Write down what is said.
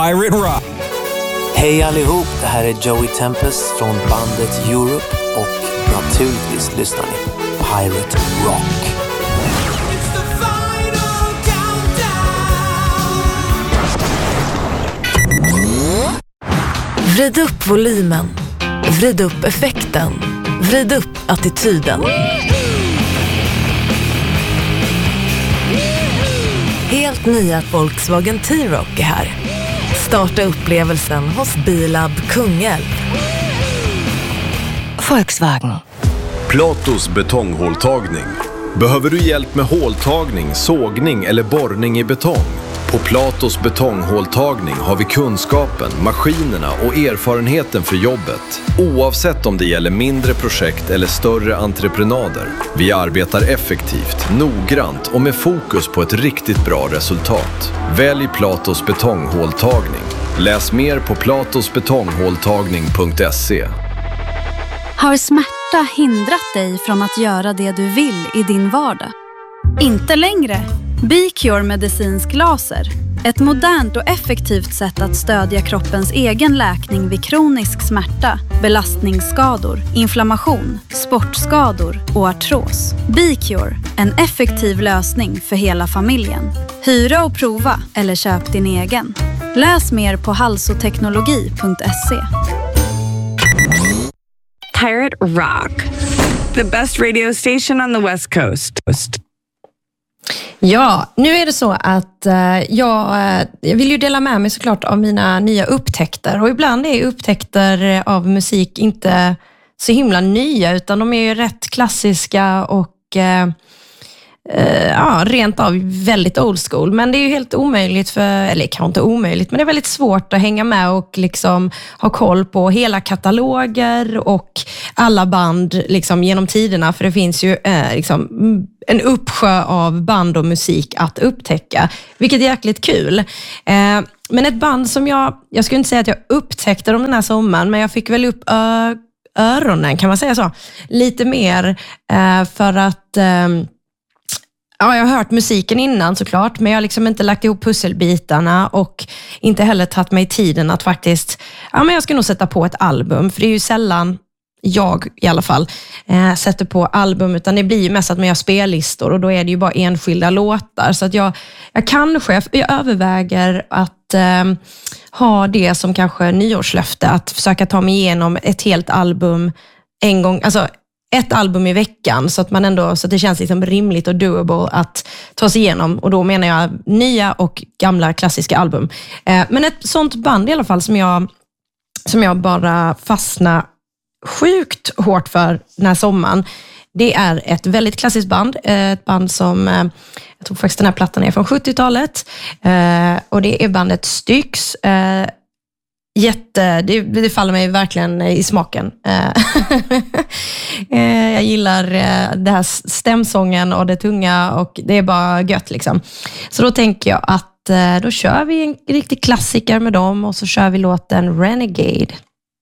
Pirate Rock. Hej allihop, det här är Joey Tempest från bandet Europe och naturligtvis lyssnar ni på Pirate Rock. Vrid upp volymen, vrid upp effekten, vrid upp attityden. Helt nya Volkswagen T-Roc är här. Starta upplevelsen hos Bilab Kungälv. Volkswagen. Platos betonghåltagning. Behöver du hjälp med håltagning, sågning eller borrning i betong? På Platos betonghåltagning har vi kunskapen, maskinerna och erfarenheten för jobbet. Oavsett om det gäller mindre projekt eller större entreprenader. Vi arbetar effektivt, noggrant och med fokus på ett riktigt bra resultat. Välj Platos betonghåltagning. Läs mer på platosbetonghåltagning.se. Har smärta hindrat dig från att göra det du vill i din vardag? Inte längre. BeCure medicinsk laser. Ett modernt och effektivt sätt att stödja kroppens egen läkning vid kronisk smärta, belastningsskador, inflammation, sportskador och artros. BeCure, en effektiv lösning för hela familjen. Hyra och prova eller köp din egen. Läs mer på halsoteknologi.se. Pirate Rock, the best radio station on the West Coast. Ja, nu är det så att jag vill ju dela med mig såklart av mina nya upptäckter. Och ibland är upptäckter av musik inte så himla nya, utan de är ju rätt klassiska och rent av väldigt old school. Men det är ju helt omöjligt eller kanske inte omöjligt, men det är väldigt svårt att hänga med och liksom ha koll på hela kataloger och alla band liksom genom tiderna. För det finns ju liksom en uppsjö av band och musik att upptäcka, vilket är jäkligt kul. Men ett band som jag skulle inte säga att jag upptäckte dem den här sommaren, men jag fick väl upp öronen, kan man säga så, lite mer för att jag har hört musiken innan såklart, men jag har liksom inte lagt ihop pusselbitarna och inte heller tagit mig tiden att faktiskt, men jag ska nog sätta på ett album, för det är ju sällan jag i alla fall sätter på album, utan det blir ju mest att man gör spellistor och då är det ju bara enskilda låtar. Så att jag överväger att ha det som kanske nyårslöfte, att försöka ta mig igenom ett helt album en gång, alltså ett album i veckan, så att man ändå, så att det känns liksom rimligt och doable att ta sig igenom. Och då menar jag nya och gamla klassiska album. Men ett sånt band i alla fall som jag bara fastnar sjukt hårt för den här sommaren, det är ett väldigt klassiskt band. Ett band som, jag tror faktiskt den här plattan är från 70-talet. Och det är bandet Styx. Det faller mig verkligen i smaken. Jag gillar det här stämsången och det tunga, och det är bara gött liksom. Så då tänker jag att då kör vi en riktig klassiker med dem, och så kör vi låten Renegade.